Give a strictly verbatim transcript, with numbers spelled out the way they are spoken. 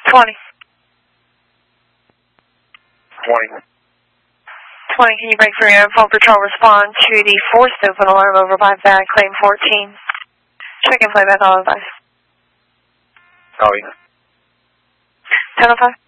twenty. twenty. twenty, can you break for your phone patrol respond to the forced open alarm over by that claim fourteen? Check and play back all advice. Copy. ten oh five.